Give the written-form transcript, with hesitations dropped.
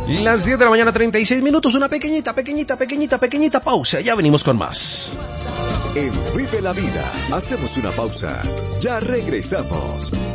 Las 10 de la mañana, 36 minutos, una pequeñita pausa. Ya venimos con más. En Vive la Vida, hacemos una pausa. Ya regresamos.